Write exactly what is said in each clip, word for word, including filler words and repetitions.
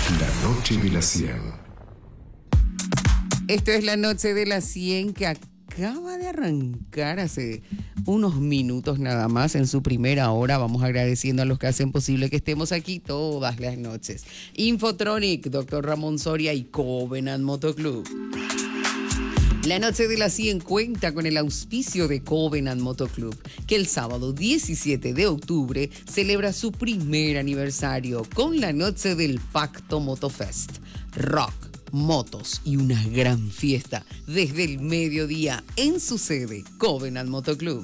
La noche de la cien. Esto es la noche de las cien que acaba de arrancar hace unos minutos nada más en su primera hora. Vamos agradeciendo a los que hacen posible que estemos aquí todas las noches. Infotronic, doctor Ramón Soria y Covenant Motoclub. La noche de las cien cuenta con el auspicio de Covenant Motoclub, que el sábado diecisiete de octubre celebra su primer aniversario con la noche del Pacto Motofest. Rock, motos y una gran fiesta desde el mediodía en su sede, Covenant Motoclub.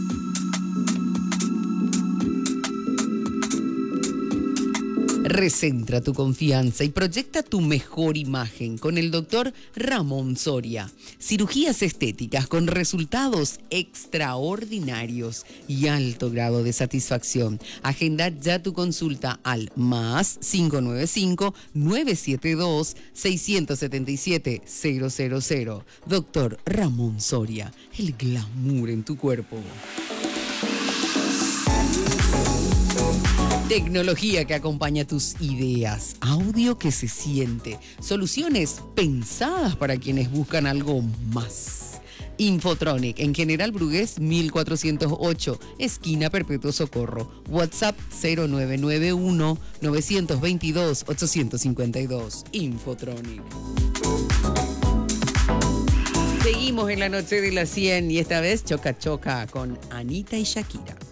Recentra tu confianza y proyecta tu mejor imagen con el doctor Ramón Soria. Cirugías estéticas con resultados extraordinarios y alto grado de satisfacción. Agenda ya tu consulta al más cinco nueve cinco, nueve siete dos, seis siete siete, cero cero cero. Doctor Ramón Soria, el glamour en tu cuerpo. Tecnología que acompaña tus ideas, audio que se siente, soluciones pensadas para quienes buscan algo más. Infotronic, en General Brugués mil cuatrocientos ocho, esquina Perpetuo Socorro. WhatsApp cero nueve nueve uno, nueve dos dos, ocho cinco dos. Infotronic. Seguimos en la noche de las cien y esta vez Choca Choca con Anita y Shakira.